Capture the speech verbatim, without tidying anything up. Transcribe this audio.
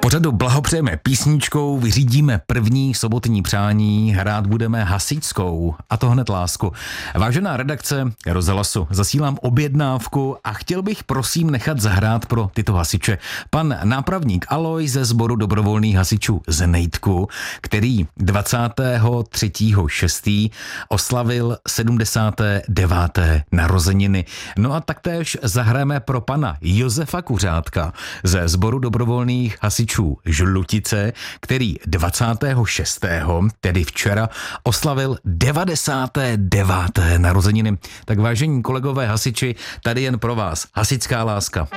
pořadu blahopřejeme písničkou, vyřídíme první sobotní přání, hrát budeme hasičskou, a to hned lásku. Vážená redakce Rozhlasu, zasílám objednávku a chtěl bych prosím nechat zahrát pro tyto hasiče pan nápravník Aloj ze sboru dobrovolných hasičů z Nejtku, který dvacátého třetího šestého oslavil sedmdesáté deváté narozeniny. No a taktéž zahrajeme pro pana Josefa Kuřátka ze sboru dobrovolných hasičů Žlutice, který dvacátého šestého tedy včera, oslavil devadesáté deváté narozeniny. Tak vážení kolegové hasiči, tady jen pro vás hasičská láska.